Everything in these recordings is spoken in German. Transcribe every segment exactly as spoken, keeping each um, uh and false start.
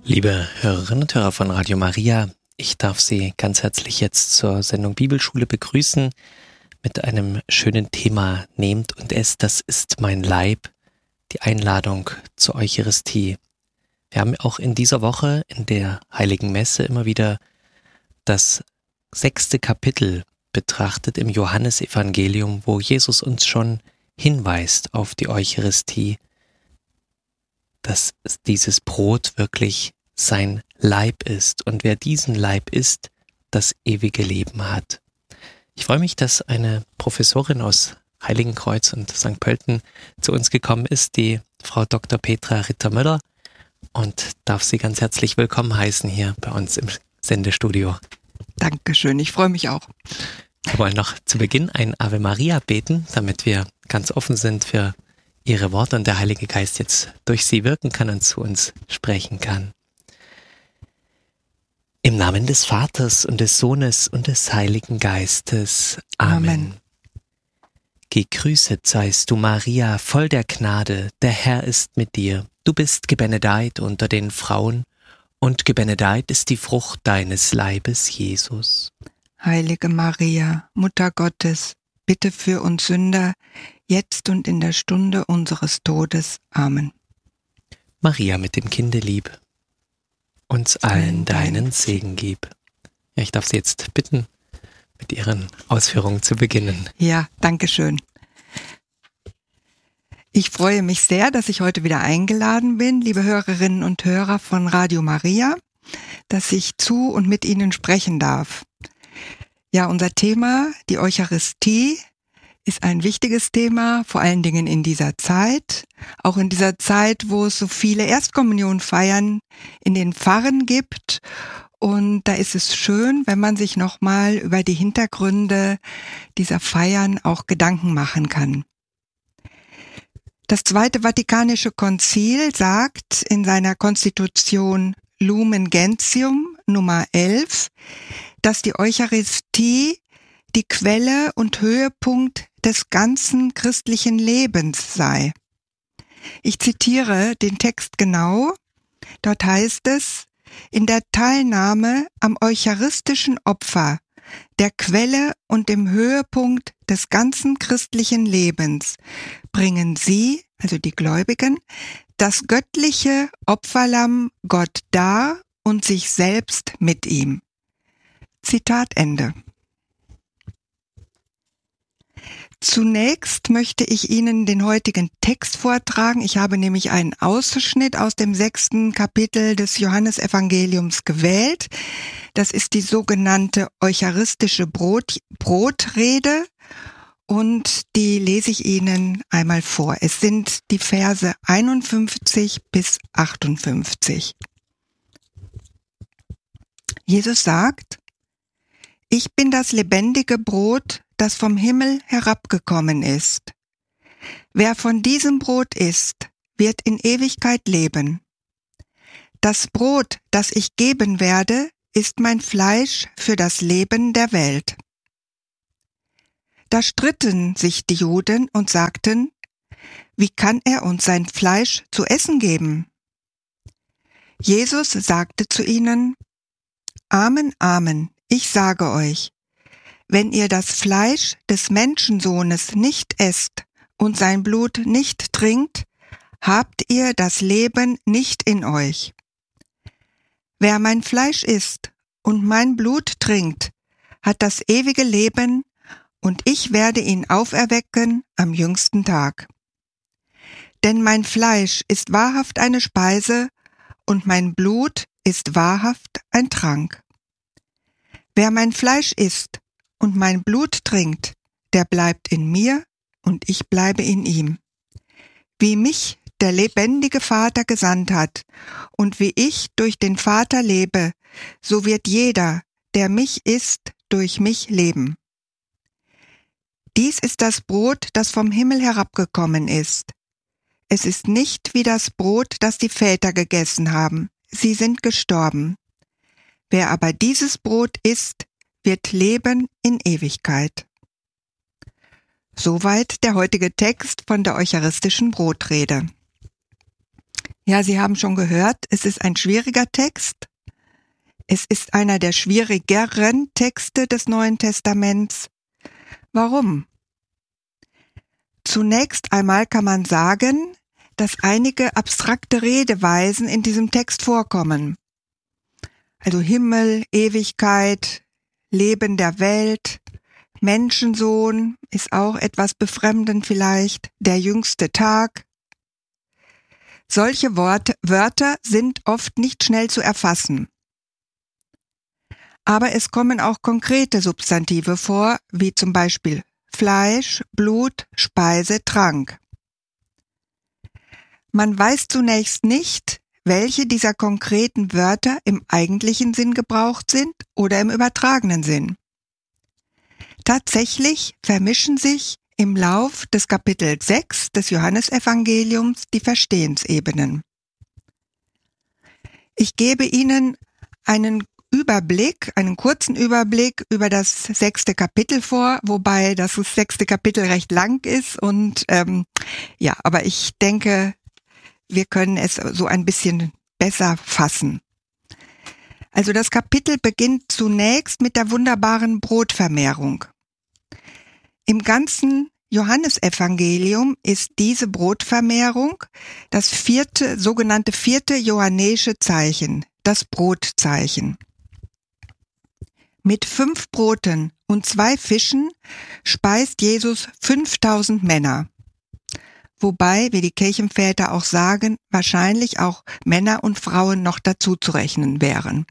Liebe Hörerinnen und Hörer von Radio Maria, ich darf Sie ganz herzlich jetzt zur Sendung Bibelschule begrüßen mit einem schönen Thema: Nehmt und esst, das ist mein Leib, die Einladung zur Eucharistie. Wir haben auch in dieser Woche in der Heiligen Messe immer wieder das sechste Kapitel betrachtet im Johannesevangelium, wo Jesus uns schon hinweist auf die Eucharistie, dass dieses Brot wirklich sein Leib ist und wer diesen Leib isst, das ewige Leben hat. Ich freue mich, dass eine Professorin aus Heiligenkreuz und Sankt Pölten zu uns gekommen ist, die Frau Doktor Petra Ritter-Müller, und darf Sie ganz herzlich willkommen heißen hier bei uns im Sendestudio. Dankeschön, ich freue mich auch. Wir wollen noch zu Beginn ein Ave Maria beten, damit wir ganz offen sind für Ihre Worte und der Heilige Geist jetzt durch Sie wirken kann und zu uns sprechen kann. Im Namen des Vaters und des Sohnes und des Heiligen Geistes. Amen. Amen. Gegrüßet seist du, Maria, voll der Gnade, der Herr ist mit dir. Du bist gebenedeit unter den Frauen, und gebenedeit ist die Frucht deines Leibes, Jesus. Heilige Maria, Mutter Gottes, bitte für uns Sünder, jetzt und in der Stunde unseres Todes. Amen. Maria mit dem Kinde lieb, uns allen deinen Segen gib. Ja, ich darf Sie jetzt bitten, mit Ihren Ausführungen zu beginnen. Ja, danke schön. Ich freue mich sehr, dass ich heute wieder eingeladen bin, liebe Hörerinnen und Hörer von Radio Maria, dass ich zu und mit Ihnen sprechen darf. Ja, unser Thema, die Eucharistie, ist ein wichtiges Thema, vor allen Dingen in dieser Zeit. Auch in dieser Zeit, wo es so viele Erstkommunionfeiern in den Pfarren gibt. Und da ist es schön, wenn man sich nochmal über die Hintergründe dieser Feiern auch Gedanken machen kann. Das Zweite Vatikanische Konzil sagt in seiner Konstitution Lumen Gentium Nummer elf, dass die Eucharistie die Quelle und Höhepunkt des ganzen christlichen Lebens sei. Ich zitiere den Text genau. Dort heißt es: In der Teilnahme am eucharistischen Opfer, der Quelle und dem Höhepunkt des ganzen christlichen Lebens, bringen sie, also die Gläubigen, das göttliche Opferlamm Gott dar und sich selbst mit ihm. Zitat Ende. Zunächst möchte ich Ihnen den heutigen Text vortragen. Ich habe nämlich einen Ausschnitt aus dem sechsten Kapitel des Johannesevangeliums gewählt. Das ist die sogenannte eucharistische Brot, Brotrede, und die lese ich Ihnen einmal vor. Es sind die Verse einundfünfzig bis achtundfünfzig. Jesus sagt: Ich bin das lebendige Brot, das vom Himmel herabgekommen ist. Wer von diesem Brot isst, wird in Ewigkeit leben. Das Brot, das ich geben werde, ist mein Fleisch für das Leben der Welt. Da stritten sich die Juden und sagten: Wie kann er uns sein Fleisch zu essen geben? Jesus sagte zu ihnen: Amen, Amen, ich sage euch, wenn ihr das Fleisch des Menschensohnes nicht esst und sein Blut nicht trinkt, habt ihr das Leben nicht in euch. Wer mein Fleisch isst und mein Blut trinkt, hat das ewige Leben, und ich werde ihn auferwecken am jüngsten Tag. Denn mein Fleisch ist wahrhaft eine Speise, und mein Blut ist wahrhaft ein Trank. Wer mein Fleisch isst und mein Blut trinkt, der bleibt in mir und ich bleibe in ihm. Wie mich der lebendige Vater gesandt hat und wie ich durch den Vater lebe, so wird jeder, der mich isst, durch mich leben. Dies ist das Brot, das vom Himmel herabgekommen ist. Es ist nicht wie das Brot, das die Väter gegessen haben. Sie sind gestorben. Wer aber dieses Brot isst, wird leben in Ewigkeit. Soweit der heutige Text von der eucharistischen Brotrede. Ja, Sie haben schon gehört, es ist ein schwieriger Text. Es ist einer der schwierigeren Texte des Neuen Testaments. Warum? Zunächst einmal kann man sagen, dass einige abstrakte Redeweisen in diesem Text vorkommen. Also Himmel, Ewigkeit, Leben der Welt, Menschensohn ist auch etwas befremdend vielleicht, der jüngste Tag. Solche Worte, Wörter sind oft nicht schnell zu erfassen. Aber es kommen auch konkrete Substantive vor, wie zum Beispiel Fleisch, Blut, Speise, Trank. Man weiß zunächst nicht, welche dieser konkreten Wörter im eigentlichen Sinn gebraucht sind oder im übertragenen Sinn. Tatsächlich vermischen sich im Lauf des Kapitels sechs des Johannesevangeliums die Verstehensebenen. Ich gebe Ihnen einen Überblick, einen kurzen Überblick über das sechste Kapitel vor, wobei das sechste Kapitel recht lang ist und ähm, ja, aber ich denke, wir können es so ein bisschen besser fassen. Also das Kapitel beginnt zunächst mit der wunderbaren Brotvermehrung. Im ganzen Johannesevangelium ist diese Brotvermehrung das vierte, sogenannte vierte johannäische Zeichen, das Brotzeichen. Mit fünf Broten und zwei Fischen speist Jesus fünftausend Männer. Wobei, wie die Kirchenväter auch sagen, wahrscheinlich auch Männer und Frauen noch dazu zu rechnen wären.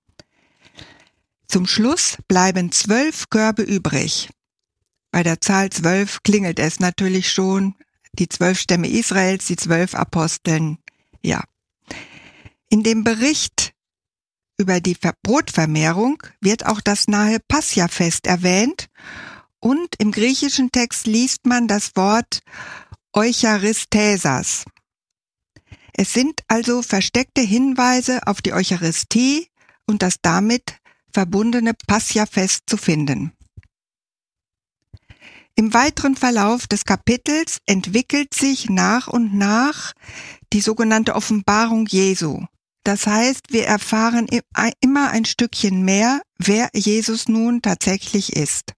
Zum Schluss bleiben zwölf Körbe übrig. Bei der Zahl zwölf klingelt es natürlich schon. Die zwölf Stämme Israels, die zwölf Aposteln, ja. In dem Bericht über die Brotvermehrung wird auch das nahe Pascha-Fest erwähnt und im griechischen Text liest man das Wort Eucharisthesas. Es sind also versteckte Hinweise auf die Eucharistie und das damit verbundene Pascha-Fest zu finden. Im weiteren Verlauf des Kapitels entwickelt sich nach und nach die sogenannte Offenbarung Jesu. Das heißt, wir erfahren immer ein Stückchen mehr, wer Jesus nun tatsächlich ist.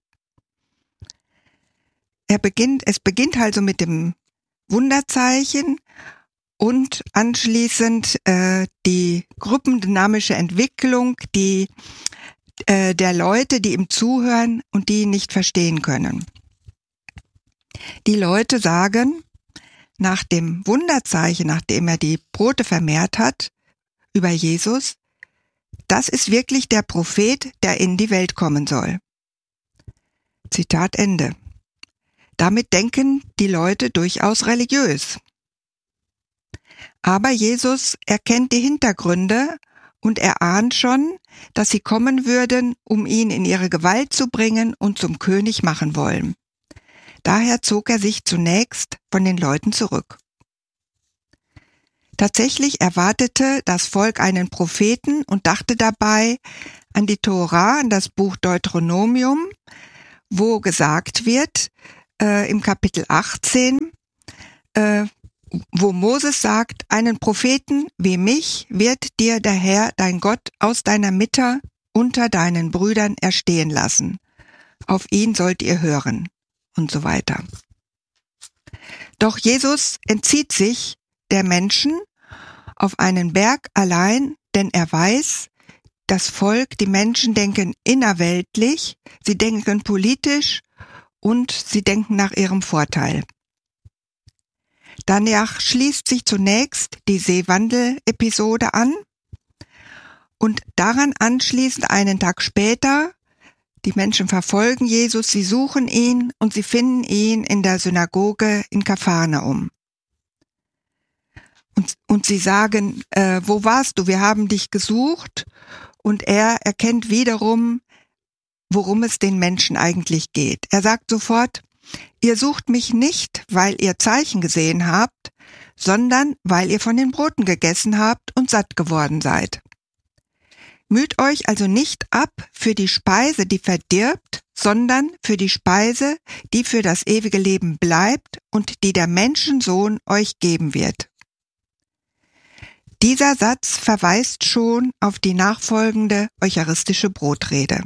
Er beginnt, es beginnt also mit dem Wunderzeichen und anschließend äh, die gruppendynamische Entwicklung, die äh, der Leute, die ihm zuhören und die ihn nicht verstehen können. Die Leute sagen, nach dem Wunderzeichen, nachdem er die Brote vermehrt hat, über Jesus, das ist wirklich der Prophet, der in die Welt kommen soll. Zitat Ende. Damit denken die Leute durchaus religiös. Aber Jesus erkennt die Hintergründe und er ahnt schon, dass sie kommen würden, um ihn in ihre Gewalt zu bringen und zum König machen wollen. Daher zog er sich zunächst von den Leuten zurück. Tatsächlich erwartete das Volk einen Propheten und dachte dabei an die Tora, an das Buch Deuteronomium, wo gesagt wird, äh, im Kapitel achtzehn, äh, wo Moses sagt, einen Propheten wie mich wird dir der Herr, dein Gott, aus deiner Mitte unter deinen Brüdern erstehen lassen. Auf ihn sollt ihr hören. Und so weiter. Doch Jesus entzieht sich der Menschen auf einen Berg allein, denn er weiß, das Volk, die Menschen denken innerweltlich, sie denken politisch und sie denken nach ihrem Vorteil. Danach schließt sich zunächst die Seewandel-Episode an und daran anschließend einen Tag später. Die Menschen verfolgen Jesus, sie suchen ihn und sie finden ihn in der Synagoge in Kapharnaum. Und, und sie sagen, äh, wo warst du? Wir haben dich gesucht. Und er erkennt wiederum, worum es den Menschen eigentlich geht. Er sagt sofort, ihr sucht mich nicht, weil ihr Zeichen gesehen habt, sondern weil ihr von den Broten gegessen habt und satt geworden seid. Müht euch also nicht ab für die Speise, die verdirbt, sondern für die Speise, die für das ewige Leben bleibt und die der Menschensohn euch geben wird. Dieser Satz verweist schon auf die nachfolgende eucharistische Brotrede.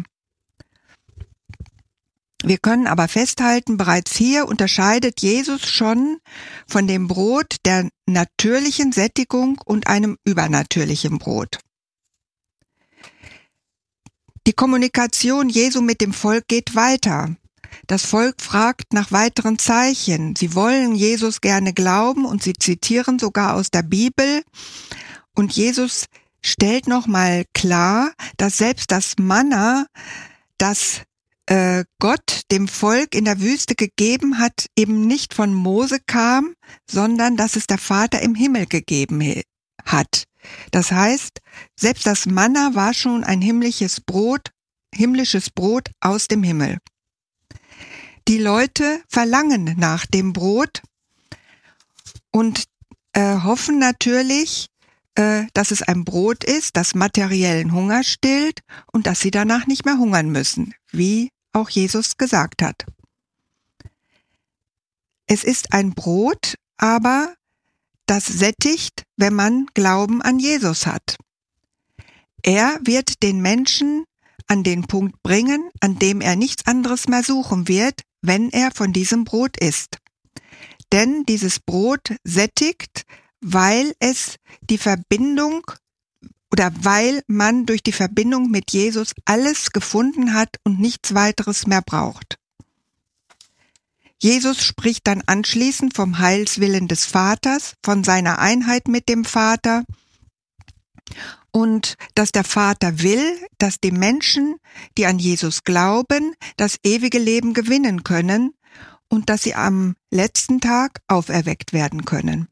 Wir können aber festhalten, bereits hier unterscheidet Jesus schon von dem Brot der natürlichen Sättigung und einem übernatürlichen Brot. Die Kommunikation Jesu mit dem Volk geht weiter. Das Volk fragt nach weiteren Zeichen. Sie wollen Jesus gerne glauben und sie zitieren sogar aus der Bibel. Und Jesus stellt nochmal klar, dass selbst das Manna, das äh, Gott dem Volk in der Wüste gegeben hat, eben nicht von Mose kam, sondern dass es der Vater im Himmel gegeben hat. Das heißt, selbst das Manna war schon ein himmlisches Brot, himmlisches Brot aus dem Himmel. Die Leute verlangen nach dem Brot und äh, hoffen natürlich, äh, dass es ein Brot ist, das materiellen Hunger stillt und dass sie danach nicht mehr hungern müssen, wie auch Jesus gesagt hat. Es ist ein Brot, aber das sättigt, wenn man Glauben an Jesus hat. Er wird den Menschen an den Punkt bringen, an dem er nichts anderes mehr suchen wird, wenn er von diesem Brot isst. Denn dieses Brot sättigt, weil es die Verbindung oder weil man durch die Verbindung mit Jesus alles gefunden hat und nichts weiteres mehr braucht. Jesus spricht dann anschließend vom Heilswillen des Vaters, von seiner Einheit mit dem Vater und dass der Vater will, dass die Menschen, die an Jesus glauben, das ewige Leben gewinnen können und dass sie am letzten Tag auferweckt werden können.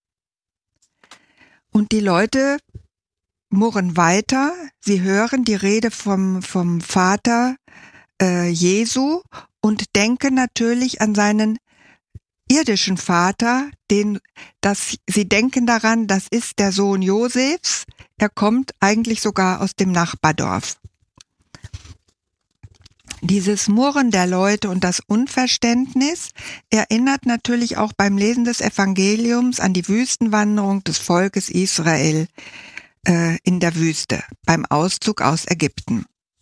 Und die Leute murren weiter, sie hören die Rede vom, vom Vater äh, Jesu und denken natürlich an seinen irdischen Vater, den, dass sie denken daran, das ist der Sohn Josefs, er kommt eigentlich sogar aus dem Nachbardorf. Dieses Murren der Leute und das Unverständnis erinnert natürlich auch beim Lesen des Evangeliums an die Wüstenwanderung des Volkes Israel äh, in der Wüste, beim Auszug aus Ägypten.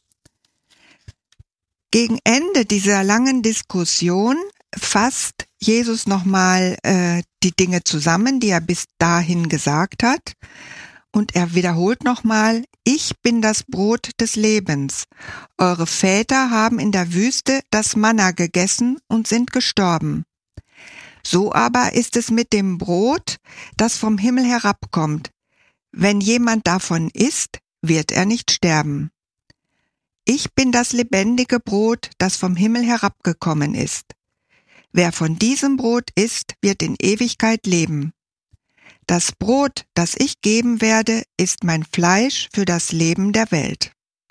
Gegen Ende dieser langen Diskussion fasst Jesus nochmal äh, die Dinge zusammen, die er bis dahin gesagt hat. Und er wiederholt nochmal, ich bin das Brot des Lebens. Eure Väter haben in der Wüste das Manna gegessen und sind gestorben. So aber ist es mit dem Brot, das vom Himmel herabkommt. Wenn jemand davon isst, wird er nicht sterben. Ich bin das lebendige Brot, das vom Himmel herabgekommen ist. Wer von diesem Brot isst, wird in Ewigkeit leben. Das Brot, das ich geben werde, ist mein Fleisch für das Leben der Welt.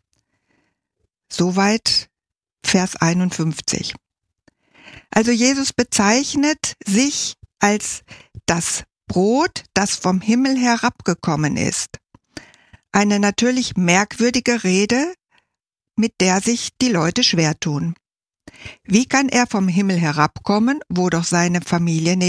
Soweit Vers einundfünfzig. Also Jesus bezeichnet sich als das Brot, das vom Himmel herabgekommen ist. Eine natürlich merkwürdige Rede, mit der sich die Leute schwer tun. Wie kann er vom Himmel herabkommen, wo doch seine Familie